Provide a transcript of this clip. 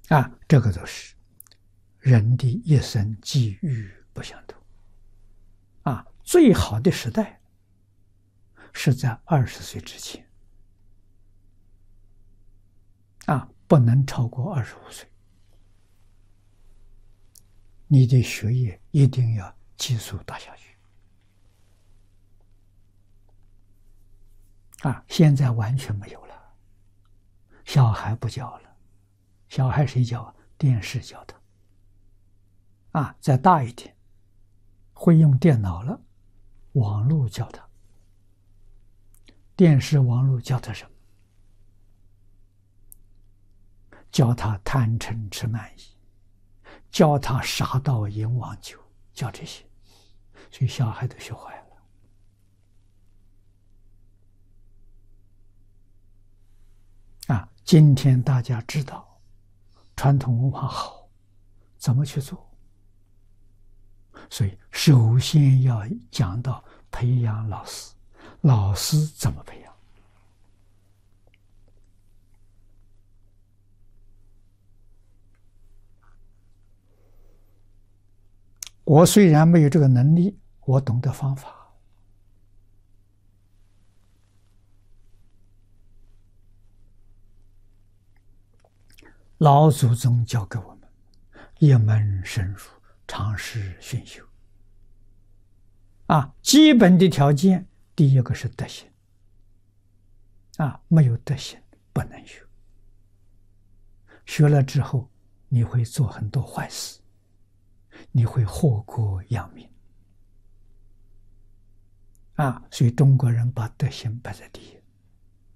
这个都是人的一生际遇不相同。最好的时代是在20岁之前，不能超过25岁。你的学业一定要急速打下去。现在完全没有了，小孩不教了，小孩谁教？电视教他。再大一点，会用电脑了，网络教他。电视、网络教他什么？教他贪嗔痴慢疑，教他杀盗淫妄酒，教这些，所以小孩都学坏了。今天大家知道传统文化好，怎么去做？所以首先要讲到培养老师，老师怎么培养？我虽然没有这个能力，我懂得方法。老祖宗教给我们一门深入，常识熏修。基本的条件，第一个是德行。没有德行不能学。学了之后，你会做很多坏事，你会祸国殃民。所以中国人把德行摆在第一。